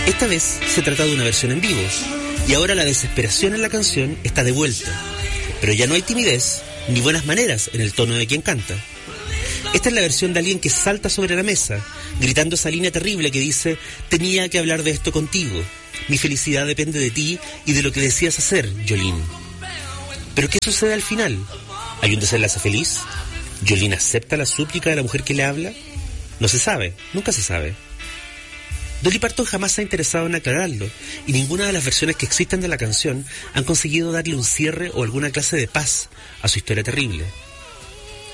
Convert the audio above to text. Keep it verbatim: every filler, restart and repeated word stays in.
Esta vez se trata de una versión en vivo, y ahora la desesperación en la canción está de vuelta, pero ya no hay timidez ni buenas maneras en el tono de quien canta. Esta es la versión de alguien que salta sobre la mesa, gritando esa línea terrible que dice: tenía que hablar de esto contigo, mi felicidad depende de ti y de lo que decías hacer, Jolene. ¿Pero qué sucede al final? ¿Hay un desenlace feliz? ¿Jolene acepta la súplica de la mujer que le habla? No se sabe, nunca se sabe. Dolly Parton jamás se ha interesado en aclararlo, y ninguna de las versiones que existen de la canción han conseguido darle un cierre o alguna clase de paz a su historia terrible.